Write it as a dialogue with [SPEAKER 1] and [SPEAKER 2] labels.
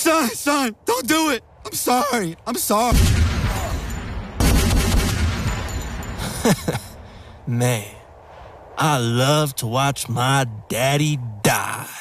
[SPEAKER 1] Son, don't do it. I'm sorry.
[SPEAKER 2] Man, I love to watch my daddy die.